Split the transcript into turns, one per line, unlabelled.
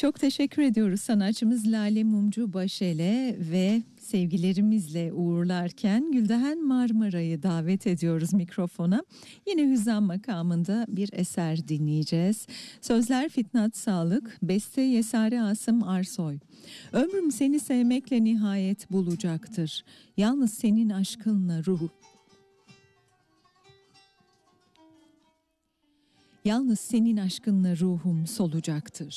Çok teşekkür ediyoruz sanatçımız Lale Mumcu Başel'e ve sevgilerimizle uğurlarken Gülden Marmara'yı davet ediyoruz mikrofona. Yine hüzzam makamında bir eser dinleyeceğiz. Sözler Fitnat Sağlık, beste Yesari Asım Arsoy. Ömrüm seni sevmekle nihayet bulacaktır. Yalnız senin aşkınla Yalnız senin aşkınla ruhum solacaktır.